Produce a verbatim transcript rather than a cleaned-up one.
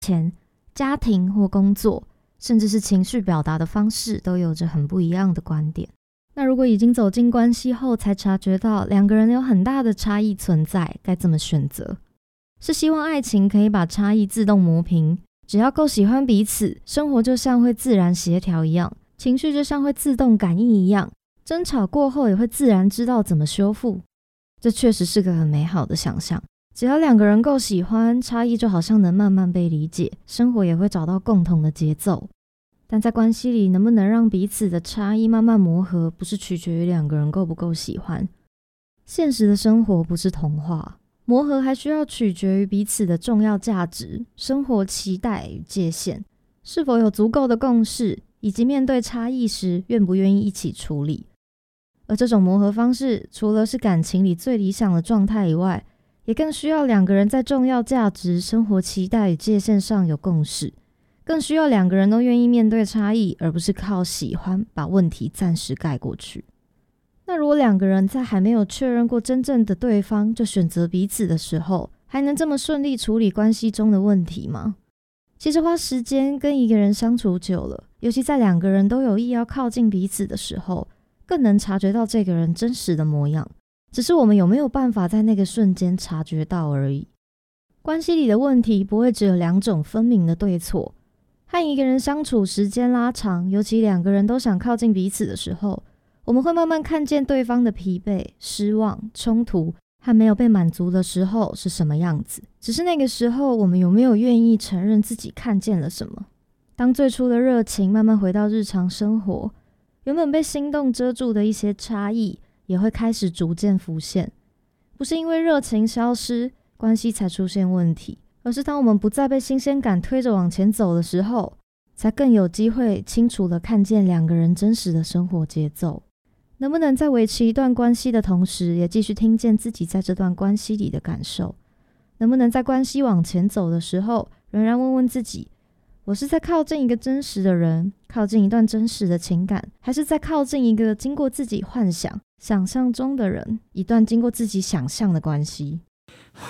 钱、家庭或工作，甚至是情绪表达的方式，都有着很不一样的观点。那如果已经走进关系后才察觉到两个人有很大的差异存在，该怎么选择？是希望爱情可以把差异自动磨平，只要够喜欢彼此，生活就像会自然协调一样，情绪就像会自动感应一样，争吵过后也会自然知道怎么修复。这确实是个很美好的想象，只要两个人够喜欢，差异就好像能慢慢被理解，生活也会找到共同的节奏。但在关系里能不能让彼此的差异慢慢磨合，不是取决于两个人够不够喜欢。现实的生活不是童话，磨合还需要取决于彼此的重要价值、生活期待与界限，是否有足够的共识，以及面对差异时愿不愿意一起处理。而这种磨合方式，除了是感情里最理想的状态以外，也更需要两个人在重要价值、生活期待与界限上有共识，更需要两个人都愿意面对差异，而不是靠喜欢把问题暂时盖过去。那如果两个人在还没有确认过真正的对方就选择彼此的时候，还能这么顺利处理关系中的问题吗？其实花时间跟一个人相处久了，尤其在两个人都有意要靠近彼此的时候，更能察觉到这个人真实的模样，只是我们有没有办法在那个瞬间察觉到而已。关系里的问题不会只有两种分明的对错，和一个人相处时间拉长，尤其两个人都想靠近彼此的时候，我们会慢慢看见对方的疲惫、失望、冲突和没有被满足的时候是什么样子。只是那个时候，我们有没有愿意承认自己看见了什么？当最初的热情慢慢回到日常生活，原本被心动遮住的一些差异，也会开始逐渐浮现。不是因为热情消失，关系才出现问题，而是当我们不再被新鲜感推着往前走的时候，才更有机会清楚地看见两个人真实的生活节奏。能不能在维持一段关系的同时，也继续听见自己在这段关系里的感受？能不能在关系往前走的时候，仍然问问自己，我是在靠近一个真实的人，靠近一段真实的情感，还是在靠近一个经过自己幻想、想象中的人，一段经过自己想象的关系？